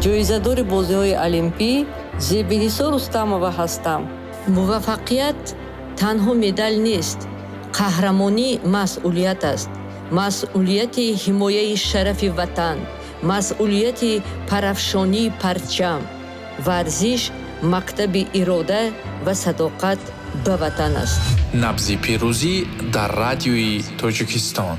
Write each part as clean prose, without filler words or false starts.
ҷоизадори бозиҳои олимпӣ Зебиниса Рустамова ҳастам. муваффақият танҳо медал нест. қаҳрамонӣ масъулият аст. масъулияти ҳимояи шарафи ватан, масъулияти парафшонии парчам. варзиш мактаби ирода ва садоқат ба ватан аст. набзи пирӯзӣ дар радиои Тоҷикистон.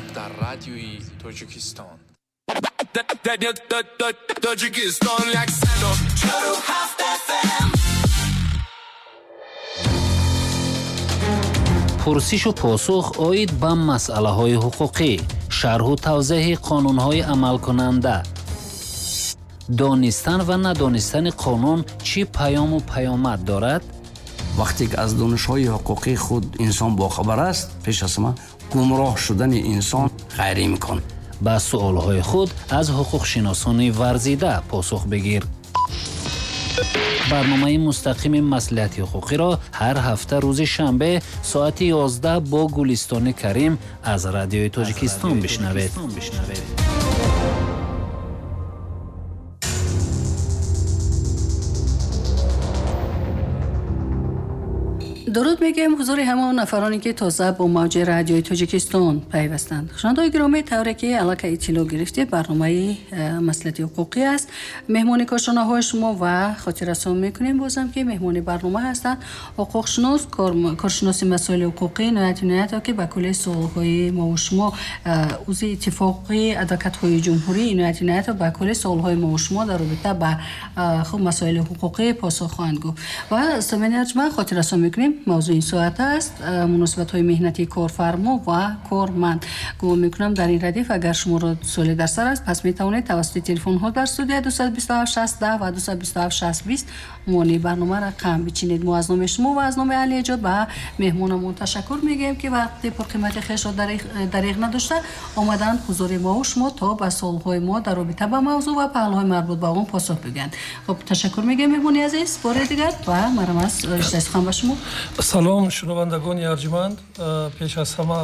пурсишу посух оид ба масъалаҳои ҳуқуқӣ, шарҳу тавзеҳи қонунҳои амалкунанда. донистан ва надонистани қонун чӣ паёму паёмад дорад? вақте ки аз донишҳои ҳуқуқии худ инсон бохабар аст, пеш аз ҳама гумроҳ шудани инсон ғайриимкон. ба суолҳои худ аз ҳуқуқшиносони варзида посух бигир. барномаи мустақими маслиҳати ҳуқуқиро ҳар ҳафта рӯзи шанбе соати 11 бо Гулистони Карим аз радиои Тоҷикистон бишнавед. درود میگیم حضور همه نفرانی که تازه با موج رادیوی تاجیکستان پیوستند. شنوندگان گرامی، طوری که علاقه اطلاع گرفته برنامه مسئلات حقوقی است. مهمانی کارشناس‌های شما و خاطررسانی میکنیم بازم که مهمانی برنامه هستند حقوق شناس، کارشناس مسائل حقوقی نهایت که با کل سوالهای ما و شما عضو اتفاقی ادوکات‌های جمهوری نهایت با کل سوالهای ما و شما در رابطه با خب مسائل حقوقی پاسخ خواهند گفت. و سامعین ارجمند خاطررسانی میکنیم موضوع این ساعت است مناسبت‌های مهنتی کارفرما و کارمند. گمان میکنم در این ردیف اگر شما را سوالی در سر است پس میتوانید توسط تلفن ها در استودیو 227 60 و 227 60 20 مانی برنامه رقم بچینید. ما از نام شما و از نام علی اجاد و مهمانمون تشکر میگیم که وقتی پر قیمت خویش را دریغ نداشته آمدن حضور ما و شما تا به سوال‌های ما در رابطه با موضوع و پهلوهای مربوط به اون پاسخ بگن. خب تشکر میگیم مهمانی عزیز بار دیگر و مرام از رشته سخن به شما. салом шунавандагони арҷманд, пеш аз ҳама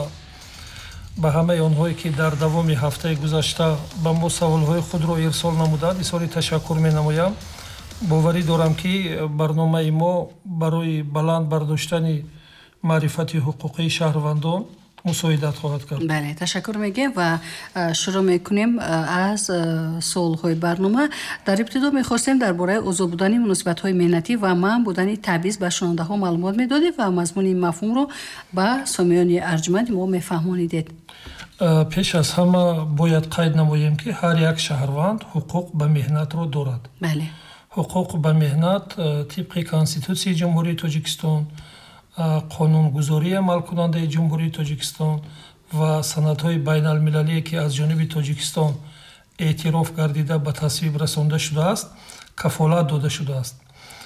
ба ҳамаи онҳое ки дар давоми ҳафтаи гузашта ба мо саволҳои худро ирсол намуданд изҳори ташаккур менамоям. боварӣ дорам ки барномаи мо барои баланд бардоштани маърифати ҳуқуқии шаҳрвандон مساعدت خواهد کرد. بله تشکر میگیم و شروع میکنیم از سوال‌های برنامه. در ابتدا میخواستیم درباره عضو بودن مناسبت‌های مهنتی و منع بودن تبعیض به شنونده‌ها معلومات میدادید و مضمون این مفهوم رو به سامعین ارجمند ما میفهمانیدید. پیش از همه باید قید نماییم که هر یک شهروند حقوق به مهنت رو دارد. بله. حقوق به مهنت طبق کانستیتوسیای جمهوری تاجیکستان، قانونگذاری عملکننده جمهوری تاجیکستان و سندهای بین المللی که از جانب تاجیکستان اعتراف گردیده به تصویب رسانده شده است کفالت داده شده است.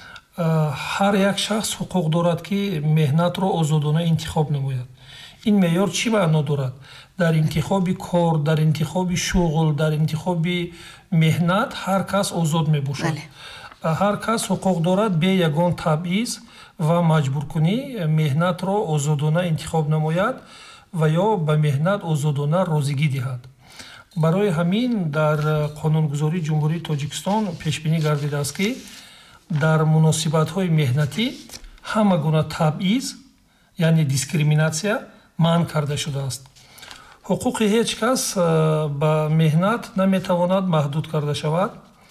هر یک شخص حقوق دارد که مهنت را آزادانه انتخاب نماید. این معیار چی معنا دارد؟ در انتخاب کار، در انتخاب شغل، در انتخاب مهنت هر کس آزاد می باشد. هر کس حقوق دارد به یگان تبعیض و مجبور کنی مهنت را آزادانه انتخاب نماید و یا به مهنت آزادانه روزگی دهد. برای همین در قانونگذاری جمهوری تاجیکستان پیش بینی گردیده است که در مناسبت‌های مهنتی همه گونه تبعیض یعنی دیسکریمیناسیا منع کرده شده است. حقوق هیچ کس به مهنت نمیتواند محدود کرده شود.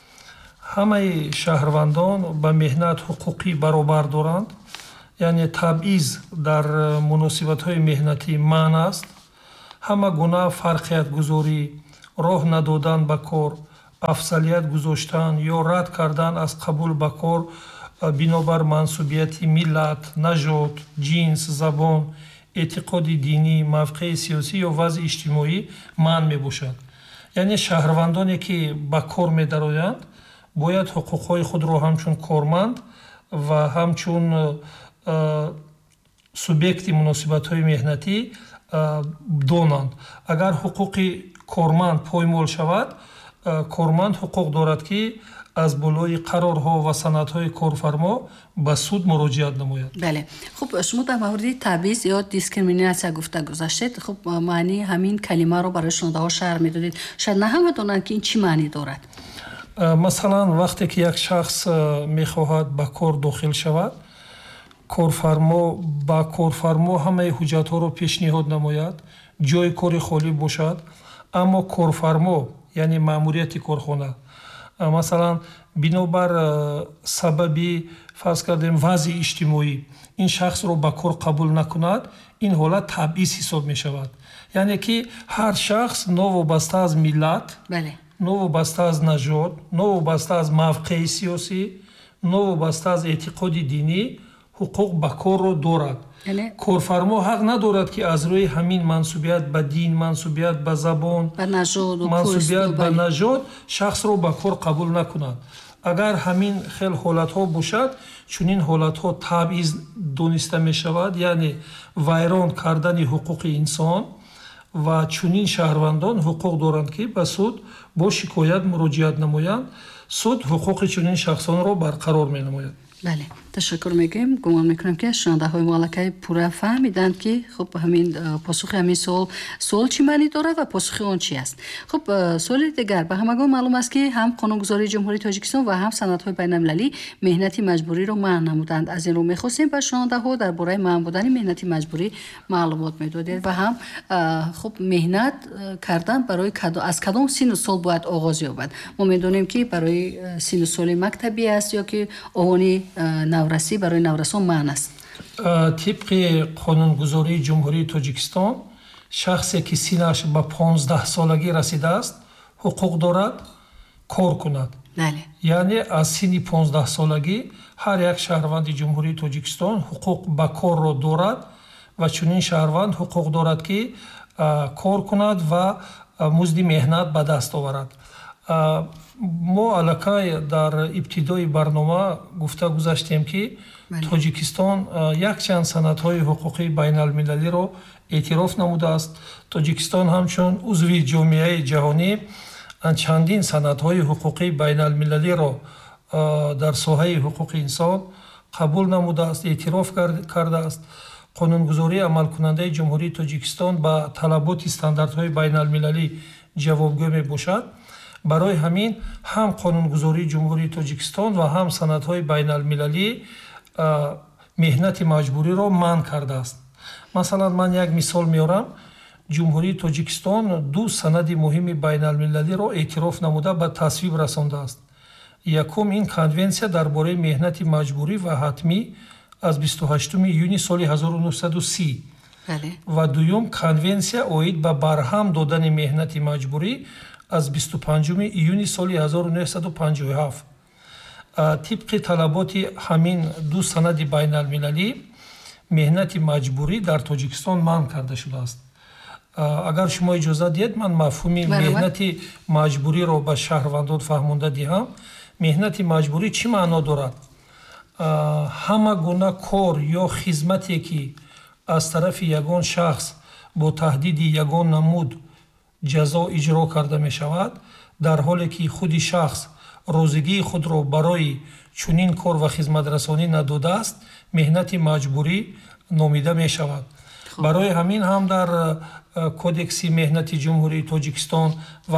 همه شهروندان به مهنت حقوقی برابر دارند، یعنی تبعیض در مناسبت‌های مهنتی منع است. همه گونه فرقیت گذاری، راه ندادن به کار، افضلیت گذاشتن یا رد کردن از قبول به کار بنابر منسوبیت ملت، نژاد، جنس، زبان، اعتقاد دینی، موقع سیاسی یا وضع اجتماعی منع میباشد. یعنی شهروندانی که به کار می‌درآیند باید حقوقهای خود را همچون کارمند و همچون سوبیکت مناسبت‌های مهنتی دانند. اگر حقوق کارمند پایمال شود، کارمند حقوق دارد که از بالای قرارها و سندهای کارفرما به سود مراجعت نماید. بله. خب شما در مورد تبعیض یا دیسکریمیناسیا گفته گذاشتید. خب معنی همین کلمه رو برای شنونده ها شرح میدادید. شاید نه همه دانند که این چی معنی دارد. масалан вақте ки як шахс мехоҳад ба кор дохил шавад, ба корфармо ҳамаи ҳуҷҷатҳоро пешниҳод намояд, ҷои кори холӣ бошад, аммо корфармо яъне маъмурияти корхона масалан бинобар сабаби фарз кардем вазъи иҷтимоӣ ин шахсро ба кор қабул накунад, ин ҳолат табъиз ҳисоб мешавад. яъне ки ҳар шахс новобаста аз миллат, новобаста аз нажод, новобаста аз мавқеи сиёсӣ, новобаста аз эътиқоди динӣ ҳуқуқ ба корро дорад. корфармо ҳақ надорад ки аз рӯи ҳамин мансубият ба дин, мансубият ба забон, мансубият ба нажод шахсро ба кор қабул накунад. агар ҳамин хел ҳолатҳо бошад, чунин ҳолатҳо табъиз дониста мешавад, яъне вайрон кардани ҳуқуқи инсон ва чунин шаҳрвандон ҳуқуқ доранд ки ба суд бо шикоят муроҷиат намоянд. суд ҳуқуқи чунин шахсонро барқарор менамояд. бале, ташаккур мегӯем. гумон мекунам ки шунавандаҳои мо аллакай пурра фаҳмиданд ки хуб ҳамин посухи ҳамин суол чӣ маънӣ дорад ва посухи он чӣ аст. хуб суоли дигар, ба ҳамагон маълум аст ки ҳам қонунгузории ҷумҳурии Тоҷикистон ва ҳам санадҳои байналмилалӣ меҳнати маҷбуриро маън намуданд. аз ин рӯ мехостем ба шунавандаҳо дар бораи маън будани меҳнати маҷбурӣ маълумот медодед ва ҳам хуб меҳнат кардан барои аз кадом сину сол бояд оғоз ёбад. мо медонем ки барои сину соли мактабӣ аст ё ки овони наврасӣ барои наврасон маън аст. тибқи қонунгузории ҷумҳурии Тоҷикистон шахсе ки синаш ба 15 солагӣ расидааст ҳуқуқ дорад кор кунад. яъне аз сини 15 солагӣ ҳар як шаҳрванди ҷумҳурии Тоҷикистон ҳуқуқ ба корро дорад ва чунин шаҳрванд ҳуқуқ дорад ки кор кунад ва музди меҳнат ба даст оварад. мо аллакай дар ибтидои барнома гуфта гузаштем ки Тоҷикистон якчанд санадҳои ҳуқуқи байналмилалиро эътироф намудааст. Тоҷикистон ҳамчун узви ҷомеаи ҷаҳонӣ чандин санадҳои ҳуқуқи байналмилалиро дар соҳаи ҳуқуқи инсон қабул намудааст, эътироф кардааст. қонунгузории амалкунандаи ҷумҳурии Тоҷикистон ба талаботи стандартҳои байналмилалӣ ҷавобгӯ мебошад. барои ҳамин ҳам қонунгузории ҷумҳурии Тоҷикистон ва ҳам санадҳои байналмилалӣ меҳнати маҷбуриро манъ кардааст. масалан ман як мисол меорам. ҷумҳурии Тоҷикистон ду санади муҳими байналмилалиро эътироф намуда ба тасвиб расондааст. якум ин конвенсия дар бораи меҳнати маҷбурӣ ва ҳатмӣ аз 28 июни соли 1930 ва дуюм конвенсия оид ба барҳам додани меҳнати маҷбурӣ аз 25 июни соли 1957. тибқи талаботи ҳамин ду санади байналмилалӣ меҳнати маҷбурӣ дар Тоҷикистон манъ карда шудааст. агар шумо иҷозат диҳед ман мафҳуми меҳнати маҷбуриро ба шаҳрвандон фаҳмонда диҳам. меҳнати маҷбурӣ чӣ маъно дорад? ҳама гуна кор ё хизмате ки аз тарафи ягон шахс бо таҳдиди ягон намуд ҷазо иҷро карда мешавад, дар ҳоле ки худи шахс розигии худро барои чунин кор ва хизматрасонӣ надодааст, меҳнати маҷбурӣ номида мешавад. барои ҳамин ҳам дар кодекси меҳнати ҷумҳурии Тоҷикистон ва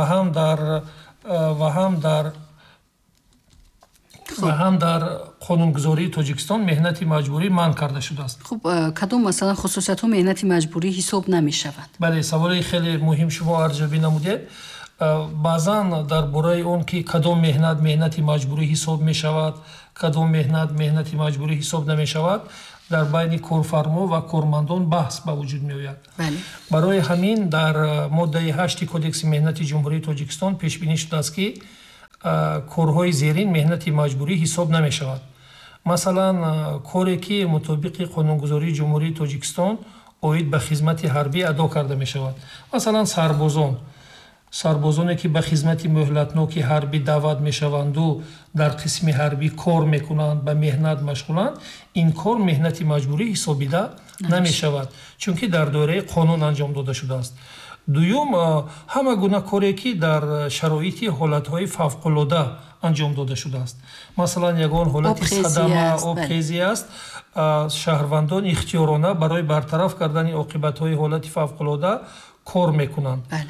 ҳам дар қонунгузории Тоҷикистон меҳнати маҷбурӣ манъ карда шудааст. хуб кадом масалан хусусиятҳо меҳнати маҷбурӣ ҳисоб намешавад? бале, саволи хеле муҳим шумо арзёбӣ намудед. баъзан дар бораи он ки кадом меҳнат меҳнати маҷбурӣ ҳисоб мешавад, кадом меҳнат меҳнати маҷбурӣ ҳисоб намешавад, дар байни корфармо ва кормандон баҳс ба вуҷуд меояд. барои ҳамин дар моддаи 8 кодекси меҳнати ҷумҳурии Тоҷикистон пешбинӣ шудааст ки корҳои зерин меҳнати маҷбурӣ ҳисоб намешавад. масалан коре ки мутобиқи қонунгузории ҷумҳурии Тоҷикистон оид ба хизмати ҳарбӣ адо карда мешавад. масалан сарбозоне ки ба хизмати муҳлатноки ҳарбӣ даъват мешаванду дар қисми ҳарбӣ кор мекунанд, ба меҳнат машғуланд, ин кор меҳнати маҷбурӣ ҳисобида намешавад, чунки дар доираи қонун анҷом дода шудааст. дуюм ҳама гуна коре ки дар шароити ҳолатҳои фавқулода анҷом дода шудааст. масалан ягон ҳолати садама обхезӣ аст, шаҳрвандон ихтиёрона барои бартараф кардани оқибатҳои ҳолати фавқулода кор мекунанд.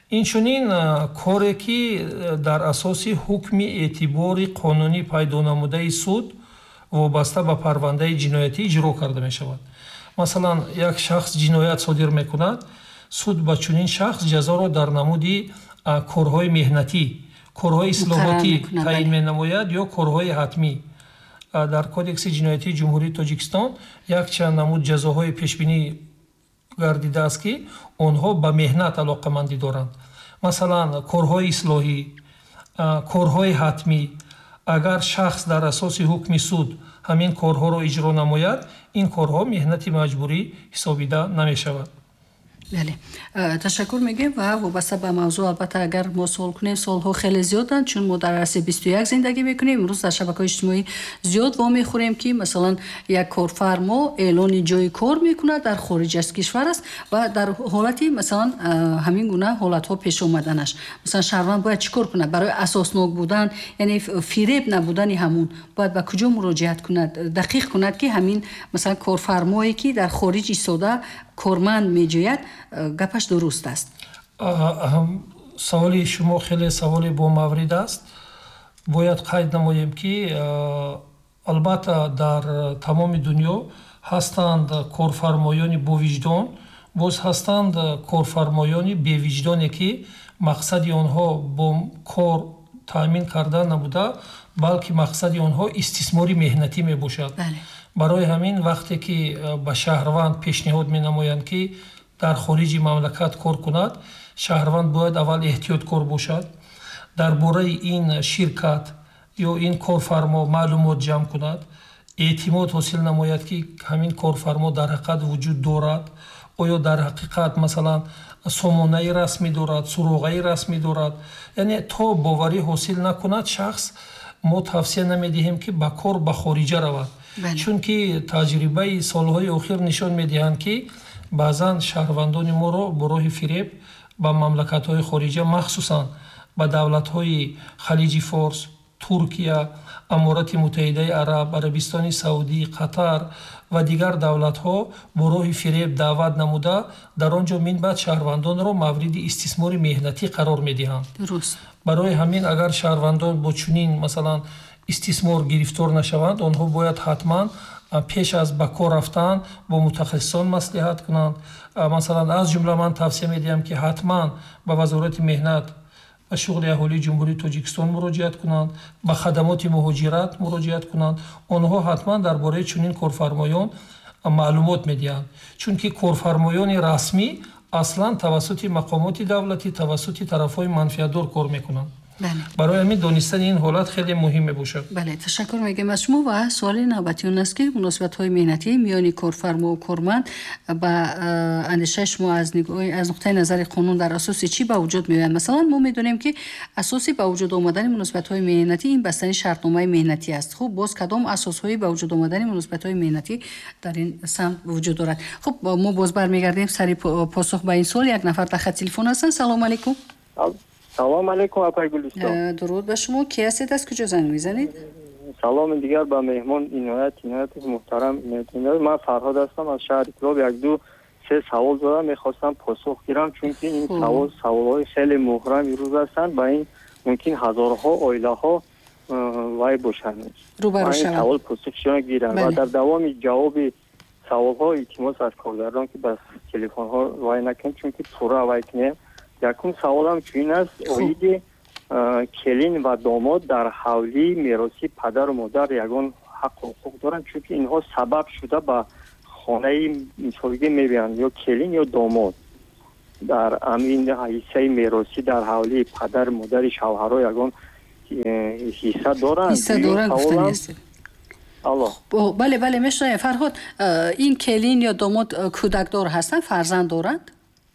инчунин коре ки дар асоси ҳукми эътибори қонунӣ пайдо намудаи суд вобаста ба парвандаи ҷиноятӣ иҷро карда мешавад. масалан як шахс ҷиноят содир мекунад, суд ба чунин шахс ҷазоро дар намуди корҳои меҳнатӣ, корҳои ислоҳотӣ таъин менамояд ё корҳои ҳатмӣ. дар кодекси ҷиноятии ҷумҳурии Тоҷикистон якчанд намуд ҷазоҳои пешбинӣ гардидааст ки онҳо ба меҳнат алоқамандӣ доранд. масалан корҳои ислоҳӣ, корҳои ҳатмӣ. агар шахс дар асоси ҳукми суд ҳамин корҳоро иҷро намояд, ин корҳо меҳнати маҷбурӣ ҳисобида намешавад. بله تشکر میگیم و وابسته به موضوع البته اگر ما سوال کنیم سالها خیلی زیادن چون ما در عرصه 21 زندگی میکنیم. امروز در شبکه‌های اجتماعی زیاد وا میخوریم که مثلا یک کارفرما اعلان جای کار میکنه در خارج از کشور است و در حالتی مثلا همین گونه حالت ها پیش اومدنش مثلا شهروند باید چیکار کنه برای اساسناک بودن یعنی فریب نبودن همون باید به کجا مراجعت کند دقیق کند که همین مثلا کارفرمایی که در خارج ایستاده کارمند میجوید گپش درست است. سوالی شما خیلی سوالی با مورد است. باید قید نماییم که البته در تمام دنیا هستند کارفرمایان با وجدان، باز هستند کارفرمایان بی وجدانی که مقصد آنها با کار تامین کردن نبوده بلکه مقصد آنها استثماری مهنتی می باشد. برای همین وقتی که به شهروند پیشنهاد می نمایند که در خارج مملکت کار کند، شهروند باید اول احتیاطکار باشد، درباره این شرکت یا این کارفرما معلومات جمع کند، اعتماد حاصل نماید که همین کارفرما در حقیقت وجود دارد، آیا در حقیقت مثلا سامانه رسمی دارد، سروغه رسمی دارد. یعنی تا باوری حاصل نکند شخص ما توصیه نمیدهیم که به کار به خارجه رود. چون که تجربه سالهای اخیر نشان میدهند که بعضا شهروندان ما را با راه فریب به مملکت‌های خارجه مخصوصا به دولت‌های خلیج فارس، ترکیه، امارات متحده عرب، عربستان سعودی، قطر و دیگر دولت‌ها با راه فریب دعوت نموده در آنجا منبعد شهروندان را مورد استثمار مهنتی قرار میدهند. درست. برای همین اگر شهروندان با چنین مثلا استثمار گرفتار نشوند، آنها باید حتما پیش از به کار رفتن با متخصصان مصلحت کنند. مثلا از جمله من توصیه میدهم که حتما به وزارت مهنت و شغل اهالی جمهوری تاجیکستان مراجعت کنند، به خدمات مهاجرت مراجعت کنند. آنها حتما درباره چنین کارفرمایان معلومات میدهند، چون که کارفرمایان رسمی اصلا توسط مقامات دولتی توسط طرفهای منفعت‌دار کار میکنند. برای همین دانستن این حالت خیلی مهمه باشه. بله تشکر میگم از شما. و سوال نوبتی اون است که مناسبت‌های مهنتی میان کارفرما و کارمند با اندیشه شما از نقطه نظر قانون در اساس چی به وجود میاد؟ مثلا ما میدونیم که اساسی به وجود آمدن مناسبت‌های مهنتی این بستنی شرطنامه مهنتی است. خب باز کدام اساس‌های به وجود آمدن مناسبت‌های مهنتی در این سمت وجود دارد؟ خب ما باز برمیگردیم سری پاسخ به این سوال. یک نفر در خط تلفن هستن. سلام علیکم. سلام علیکم اپای گلستان. درود به شما. کی هستید؟ از کجا زنگ میزنید؟ سلام دیگر به مهمان عنایت محترم. من فرهاد هستم از شهر کلاب. یک دو سه سوال دارم میخواستم پاسخ گیرم، چون که این سوالهای خیلی محرم امروز هستند. با این ممکن هزارها عائله ها وای باشند. روبرو شوند. سوال پاسخشون گیرم و در دوام جواب سوالها التماس از کارگردان که بس تلفن ها وای نکنید، چون که پورا وای کنیم. یکم سوالم چین است، اوید کلین و داماد در حولی میراثی پدر و مادر یگان حق و حقوق دارند، چون که اینها سبب شده به خانه مثالگی میبینند یا کلین یا داماد در امین حیثه میراثی در حولی پدر و مادر شوهرها یگان حصه دارند. حصه دارند گفتنی است. بله بله میشنویم. فرهاد، این کلین یا داماد کودک دار هستند، فرزند دارند؟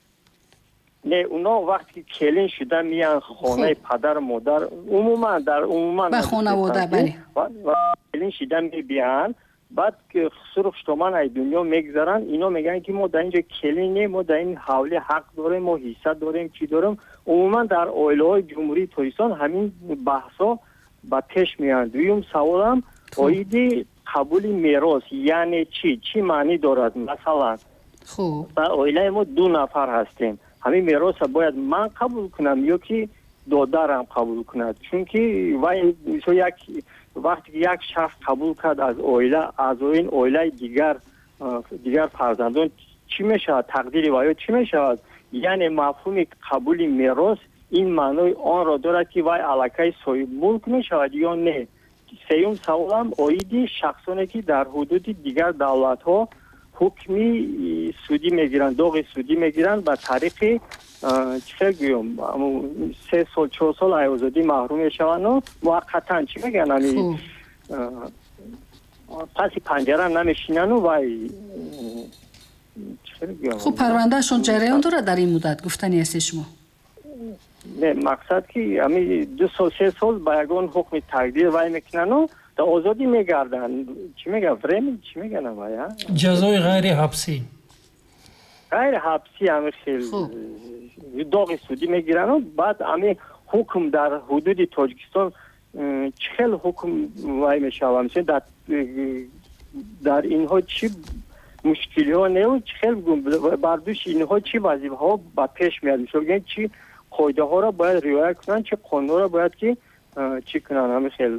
نه، اونا وقتی کلین شده میان خانه پدر مادر عموما به خانواده. بله. و کلین شده میبیان، بعد که صرف شتمان ای دنیا میگذارن، اینا میگن که ما در اینجا کلینه، ما در این حوله حق داریم، ما حصه داریم، چی داریم. عموما در عائله های جمهوری تاجیکستان همین بحثا با پیش میان. دویم سوالم اوید قبول میراث یعنی چی معنی دارد؟ مثلا در عائله ما 2 نفر هستیم، ҳамин мероса бояд ман қабул кунам ё ки додарам қабул кунад. Чунки вай як вақте ки як шахс қабул кард аз оила аъзоин оилаи дигар фарзандон чӣ мешавад, тақдири ваё чӣ мешавад? яъне мафҳуми қабули мерос ин маънои онро дорад ки вай аллакай соҳибмулк мешавад ё не. сеюм саволам оиди шахсоне ки дар ҳудуди дигар давлатҳо ҳукми судӣ мегиранд, доғи судӣ мегиранд ба тариқи чӣ гӯям 3 сол 4 сол айозодӣ маҳрум мешаванд муваққатан чӣ мегӯянд ами паси панҷара намешинану вай хуб парвандаашон ҷараён дорад дар ин муддат гуфтани ҳасти шумо? не мақсад ки ами 2 сол 3 сол ба ягон ҳукми тақдир вай мекунану да озодӣ мегарданд. Чӣ мегӯянд времен чӣ мегӯянд вай ҷазои ғайри ҳабсӣ ами хел доғи судӣ мегирану баъд ами ҳукм дар ҳудуди Тоҷикистон чӣ хел ҳукм вай мешавад дар инҳо чӣ мушкилиҳо не чӣ хел бар дӯши инҳо чӣ вазифаҳо ба пеш меяд мисол чӣ қоидаҳоро бояд риоя кунанд чӣ қонунҳоро бояд ки чӣ кунанд ҳами хел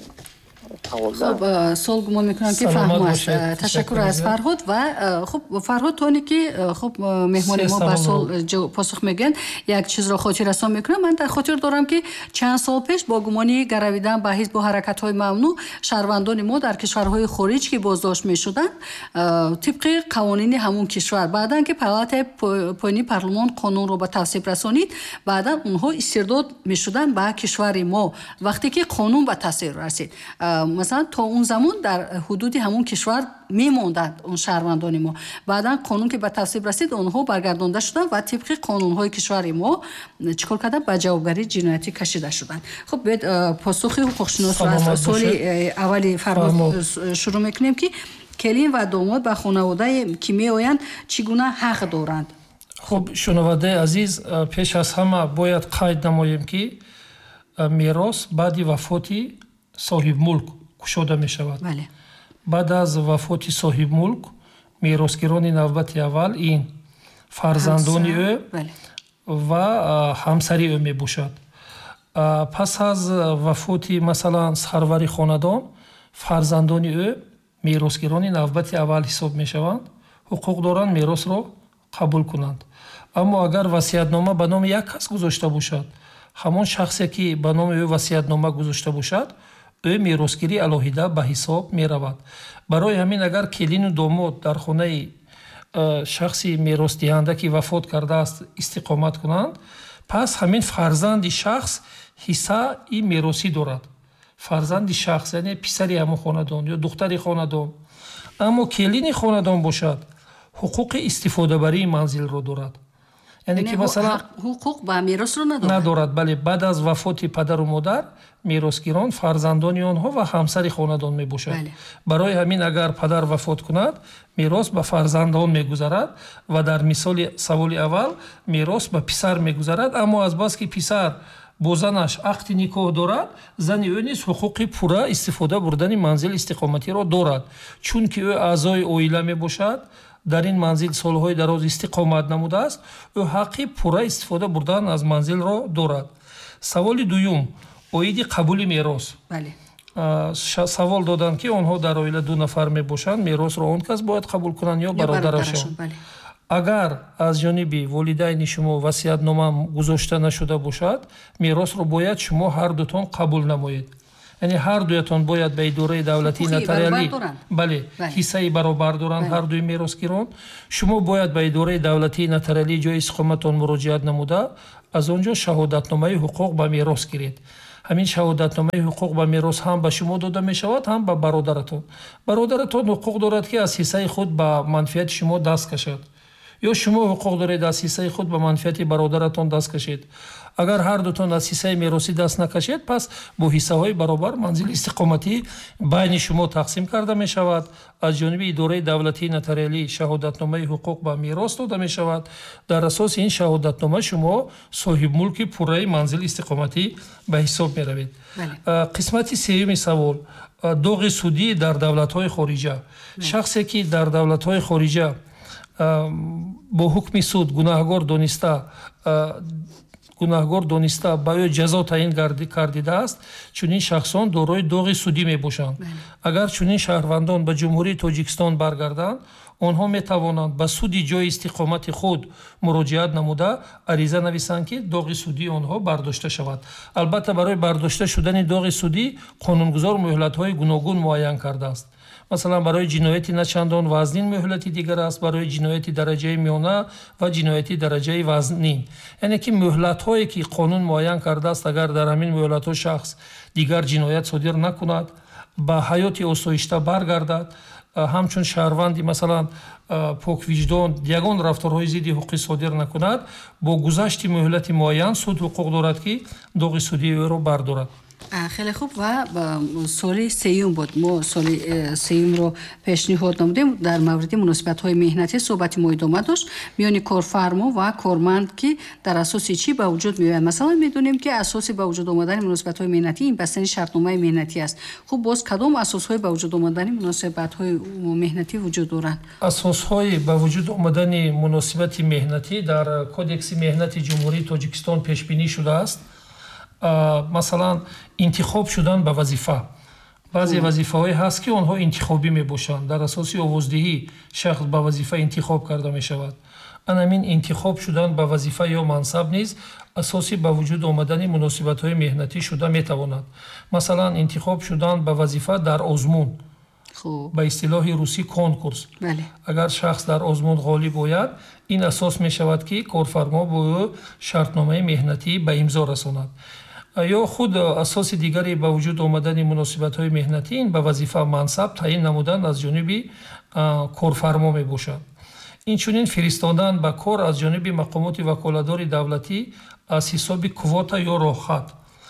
خب سوال گمان میکنم که فهم است. تشکر از فرهاد و خب فرهاد تونی که خب مهمان ما به سوال پاسخ میگن یک چیز را خاطر رسان میکنم. من در خاطر دارم که چند سال پیش با گمانی گرویدن به حزب و حرکت های ممنوع شهروندان ما در کشورهای خارج که بازداشت میشدن طبق قوانین همون کشور بعدن که پالات پایینی پارلمان قانون رو به تصویب رسانید بعدا اونها استرداد میشدن به کشور ما وقتی که قانون به تصویب رسید. مثلا تا اون زمان در حدود همون کشور میموندند اون شهروندان ما بعدا قانون که به تصویب رسید اونها برگردانده شدن و طبق قانونهای کشور ما چیکار کردن به جوابگری جنایتی کشیده شدن. خب به پاسخ حقوقشناس از سوال اولی فرهاد شروع میکنیم که کلین و داماد به خانواده که میآیند چگونه حق دارند؟ خب شنونده عزیز پیش از همه باید قید نماییم که میراث بعد وفاتی صاحب ملک کشوده می شود. بله. بعد از وفات صاحب ملک میراثگیران نوبت اول این فرزندان او بله. و همسری او می باشد. پس از وفات مثلا سروری خاندان فرزندان او میراثگیران نوبت اول حساب می شوند. حقوق دارند میراث را قبول کنند. اما اگر وصیت‌نامه به نام یک کس گذاشته باشد همون شخصی که به نام او وصیت‌نامه گذاشته باشد او میراثگیری علاهیده به حساب می رود. برای همین اگر کلین و داماد در خانه شخصی میراث دهنده که وفات کرده است استقامت کنند پس همین فرزند شخص حصه این میراثی دارد. فرزند شخص یعنی پسری همون خاندان یا دختری خاندان. اما کلین خاندان باشد حقوق استفاده بری منزل را دارد. یعنی که مثلا حقوق با میراث رو ندارد. بله بعد از وفات پدر و مادر میراثگیران فرزندان آنها و همسر خاندان می باشد. بله. برای همین اگر پدر وفات کند میراث به فرزندان میگذرد و در مثال سوال اول میراث به پسر میگذرد. اما از بس که پسر با زنش عقد نکاح دارد زن او نیز حقوق پورا استفاده بردن منزل استقامتی را دارد چون که او اعضای عائله می باشد در این منزل سالهای دراز استقامت نموده است او حقی پورا استفاده بردن از منزل را دارد. سوال دوم اوید قبول میراث. بله. سوال دادند که آنها در عائله 2 نفر می باشند میراث را آن کس باید قبول کنند یا برادرشان. بله. اگر از جانب والدین شما وصیت‌نامه گذاشته نشده باشد میراث را باید شما هر دوتان قبول نمایید. یعنی هر دویتان باید به اداره دولتی نتریالی بله حصه برابر دارند. هر دوی میراثگیران شما باید به اداره دولتی نتریالی جای اقامتتان مراجعت نموده از آنجا شهادتنامه حقوق به میراث گیرید. همین شهادتنامه حقوق به میراث هم به شما داده می شود هم به برادرتان. برادرتان حقوق دارد که از حصه خود به منفعت شما دست کشد یا شما حقوق دارید از حصه خود به منفعت برادرتان دست کشید. اگر هر دوتان از حصه میراثی دست نکشید پس با حصه های برابر منزل استقامتی بین شما تقسیم کرده می شود. از جانب اداره دولتی نتریالی شهادتنامه حقوق به میراث داده می شود. در اساس این شهادتنامه شما صاحب ملک پوره منزل استقامتی به حساب می روید. قسمت سوم سوال داغ سودی در دولت های خارجه. شخصی که در دولت های خارجه бо ҳукми суд гунаҳгор дониста ба ӯ ҷазо таъин кардидааст, чунин шахсон дорои доғи судӣ мебошанд. Агар чунин шаҳрвандон ба ҷумҳурии Тоҷикистон баргарданд, онҳо метавонанд ба суди ҷои истиқомати худ муроҷиат намуда ариза нависанд, ки доғи судии онҳо бардошта шавад. Албатта барои бардошта шудани доғи судӣ қонунгузор муҳлатҳои гуногун муайян кардааст. Масалан, барои ҷинояти начандон вазнин муҳлати дигар аст, барои ҷинояти дараҷаи миёна ва ҷинояти дараҷаи вазнин. Яъне ки муҳлатҳое ки қонун муайян кардааст, агар дар ҳамин муҳлатҳо шахс дигар ҷиноят содир накунад, ба ҳаёти осоишта баргардад, ҳамчун шаҳрванди масалан поквиҷдон ягон рафторҳои зидди ҳуқуқӣ содир накунад, бо гузашти муҳлати муайян суд ҳуқуқ дорад, ки доғи судии ӯро бардорад. خیلی خوب و سال سیوم بود. ما سال سیوم رو پیشنهاد نمودیم در مورد مناسبت‌های مهنتی صحبت ما ادامه داشت میان کارفرما و کارمند که در اساس چی به وجود میاد. مثلا میدونیم که اساس به وجود آمدن مناسبت‌های مهنتی این بستن شرطنامه مهنتی است. خب باز کدام اساس‌های به وجود آمدن مناسبت‌های مهنتی وجود دارند؟ اساس‌های به وجود آمدن مناسبت مهنتی در کدکس مهنتی جمهوری تاجیکستان پیش بینی شده است. مثلا انتخاب شدن به وظیفه. بعضی وظیفه‌های هست که آنها انتخابی میباشند. در اساس آوازدهی شخص به وظیفه انتخاب کرده می شود. همین انتخاب شدن به وظیفه یا منصب نیز اساسی به وجود آمدن مناسبت‌های مهنتی شده میتواند. مثلا انتخاب شدن به وظیفه در آزمون. به اصطلاح روسی کنکورس. اگر شخص در آزمون غالب آید، این اساس می شود که کارفرما با شرطنامه مهنتی به امضا رساند. یا خود اساس دیگری به وجود آمدن مناسبت‌های مهنتی این به وظیفه منصب تعیین نمودن از جانب کارفرما می باشد. این چنین فرستادن به کار از جانب مقامات وکالتدار دولتی از حساب کواتا یا راهخط.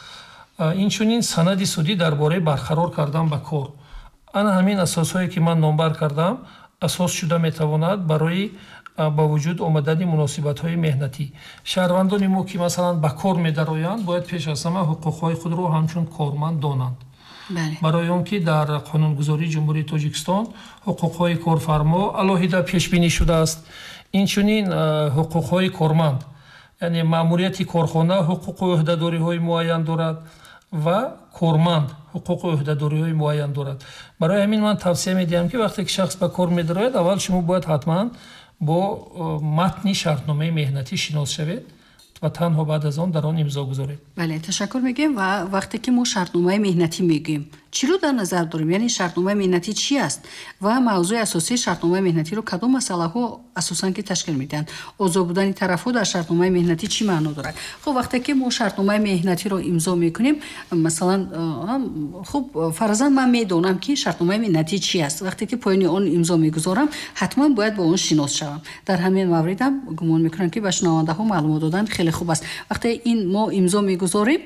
این چنین سند سودی درباره برقرار کردن به کار. آن همین اساس‌هایی که من نامبر کردم اساس شده میتواند برای با وجود آمدن مناسبت‌های مهنتی. شهروندان ما که مثلا به کار می‌درآیند باید پیش از همه حقوق‌های خود را همچون کارمند دانند. برای آنکه در قانونگذاری جمهوری تاجیکستان حقوق‌های کارفرما علاوه پیش بینی شده است. این چنین حقوق‌های کارمند، یعنی مأموریت کارخانه حقوق و عهده‌داری‌های معین دارد و کارمند حقوق و عهده‌داری‌های معین دارد. برای همین من توصیه می‌دهم که وقتی که شخص به کار می‌دراید اول شما باید حتما با متن شرطنامه مهنتی شناس شوید و تنها بعد از آن در آن امضا گذارید. بله، تشکر میگیم. و وقتی که ما شرطنامه مهنتی میگیم چی رو در نظر داریم؟ یعنی شرطنامه مهنتی چی است و موضوع اساسی شرطنامه مهنتی رو کدام مسئله ها اساساً که تشکیل میدن؟ عضو بودن طرف‌ها در شرطنامه مهنتی چی معنا داره؟ خب وقتی که ما شرطنامه مهنتی رو امضا میکنیم، مثلا خب فرضاً من میدونم که شرطنامه مهنتی چی است. وقتی که پایین اون امضا میگذارم حتما باید با اون شناس شوم. در همین مورد هم گمان میکنم که به شنونده ها معلومات دادن خیلی خوب است. وقتی این ما امضا میگذاریم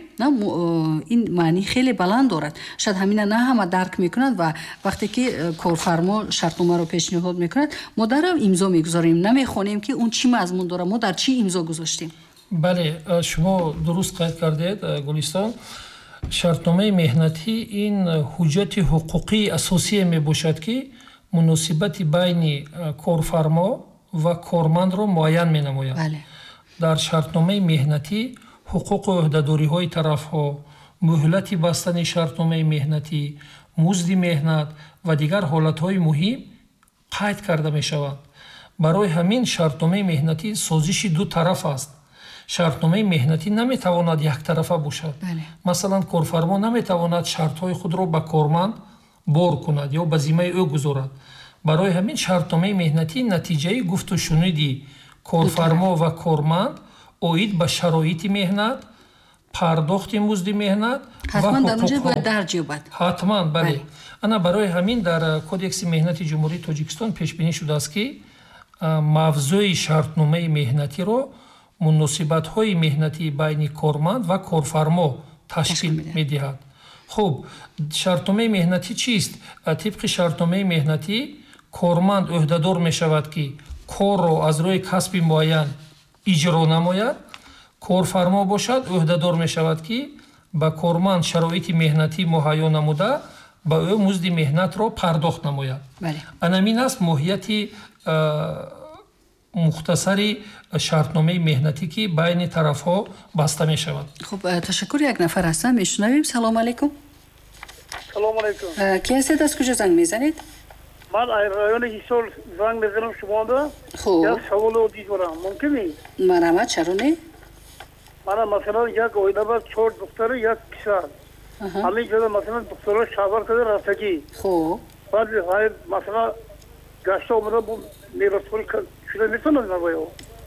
این معنی خیلی بلند دارد. شاید همین نه همه درک میکنند و وقتی که کارفرما شرطنامه رو پیشنهاد میکند ما در امضا میگذاریم، نمیخونیم که اون چی مضمون داره، ما در چی امضا گذاشتیم. بله، شما درست قید کردید گلستان. شرطنامه مهنتی این حجت حقوقی اساسی میباشد که مناسبت بین کارفرما و کارمند رو معین مینماید. بله. در شرطنامه مهنتی حقوق و عهده‌داری‌های طرف‌ها، مهلت بستن شرطنامه مهنتی، مزد مهنت و دیگر حالت‌های مهم قید کرده می‌شود. برای همین شرطنامه مهنتی سازش دو طرف است. شرطنامه مهنتی نمی‌تواند یک طرفه باشد. مثلا کارفرما نمی‌تواند شرط‌های خود را به کارمند بار کند یا به ذمه او گذارد. برای همین شرطنامه مهنتی نتیجه گفت و شنودی کارفرما و کارمند اوید به شرایط مهنت، پرداخت مزد مهنت حتما در اونجا باید درج یابد. حتما بله. انا برای همین در کدکس مهنتی جمهوری تاجیکستان پیش بینی شده است که موضوع شرطنامه مهنتی رو مناسبت‌های مهنتی بین کارمند و کارفرما تشکیل می‌دهد. خب شرطنامه مهنتی چیست؟ طبق شرطنامه مهنتی کارمند عهده‌دار می‌شود که کار را از روی کسب معین اجرا نماید. کارفرما باشد عهده‌دار می‌شود که با کارمند شرایط مهنتی مهیا نموده با او مزد مهنت را پرداخت نماید. بله. همین است ماهیت мухтасари шартномаи меҳнатӣ ки байни тарафҳо баста мешавад. хуб ташаккур. Як нафар ҳастам, мешунавем. Салом алейкум. салом алейкум. Ки ҳастед, аз куҷо занг мезанед? ман райони ҳисол занг мезанам шумода. хуб як савол одид дорам. мумкине? марҳамат, чаро не? мана масалан як оила бар 4 духтару як писар. ҳамин ҷода масалан духтарро шавҳар карда рафтагӣ. хуб баъд ҳай масалан гашта омада бу меросхӯрӣ шуда метавонад набоё?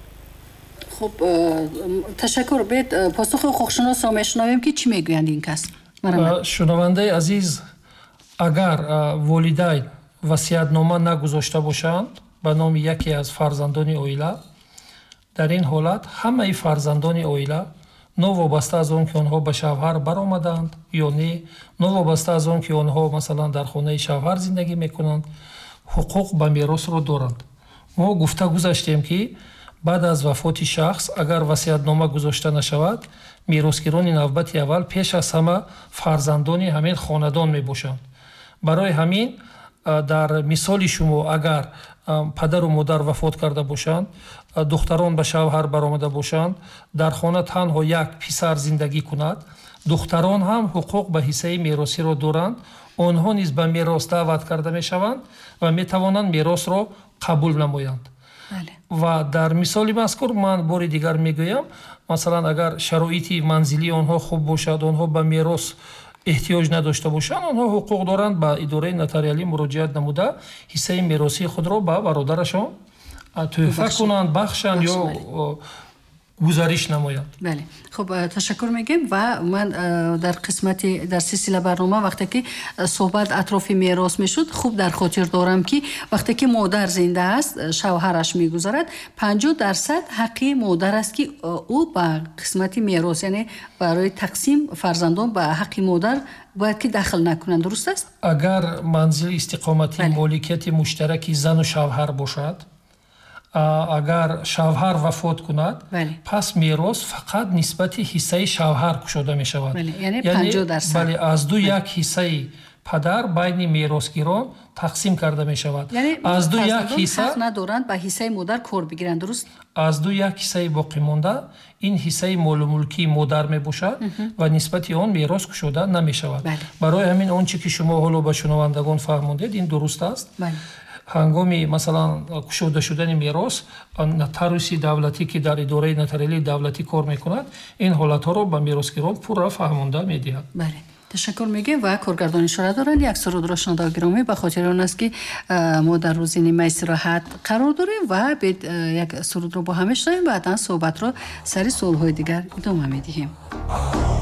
хуб ташаккур. бед посухи ҳуқуқшиносро мешунавем ки чӣ мегӯянд ин кас. марҳамат. шунавандаи азиз, агар волидайн васиятнома нагузошта бошанд ба номи яке аз фарзандони оила, дар ин ҳолат ҳамаи фарзандони оила новобаста аз он ки онҳо ба шавҳар баромаданд ё не, новобаста аз он ки онҳо масалан дар хонаи шавҳар зиндагӣ мекунанд, ҳуқуқ ба меросро доранд. мо гуфта гузаштем ки баъд аз вафоти шахс агар васиятнома гузошта нашавад, меросгирони навбати аввал пеш аз ҳама фарзандони ҳамин хонадон мебошанд. барои ҳамин дар мисоли шумо агар падару модар вафот карда бошанд, духтарон ба шавҳар баромада бошанд, дар хона танҳо як писар зиндагӣ кунад, духтарон ҳам ҳуқуқ ба ҳиссаи меросиро доранд. онҳо низ ба мерос даъват карда мешаванд ва метавонанд меросро қабул намоянд. ва дар мисоли мазкур ман бори дигар мегӯям, масалан агар шароити манзилии онҳо хуб бошад, онҳо ба мерос эҳтиёҷ надошта бошанд, онҳо ҳуқуқ доранд ба идораи нотариалӣ муроҷиат намуда ҳиссаи меросии худро ба бародарашон тӯҳфа кунанд, бахшанд ё гузариш намоянд. бале, хуб ташаккур мегем. ва ман дар қисмати дар силсила барнома вақте ки суҳбат атрофи мерос мешуд, хуб дар хотир дорам ки вақте ки модар зинда аст, шавҳараш мегузарад, 50% ҳаққи модар аст ки ӯ ба қисмати мерос, яъне барои тақсим фарзандон ба ҳаққи модар бояд ки дахл накунанд. дуруст аст? агар манзили истиқомати моликияти муштараки зану шавҳар бошад, агар шавҳар вафот кунад, пас мерос фақат нисбати ҳиссаи шавҳар кушода мешавад. яъне 50%. бале аз ду як ҳиссаи падар байни меросгирон тақсим карда мешавад. аз ду як ҳисса надоранд ба ҳиссаи модар кор бигиранд. дуруст? аз ду як ҳиссаи боқимонда ин ҳиссаи молумулкии модар мебошад ва нисбати он мерос кушода намешавад. барои ҳамин он чӣ ки шумо ҳоло ба шунавандагон фаҳмондед, ин дуруст аст. ҳангоми масалан кушода шудани мерос, нотариуси давлатӣ ки дар идораи нотариалии давлатӣ кор мекунад, ин ҳолатҳоро ба меросгирон пурра фаҳмонда медиҳад. бале, ташаккур мегем ва коргардон ишора доранд. як сурудро шунавандаҳои гиромӣ, ба хотири он аст ки мо дар рӯзи нимаи истироҳат қарор дорем ва як сурудро бо ҳам мешунавем, баъдан суҳбатро сари суолҳои дигар идома медиҳем.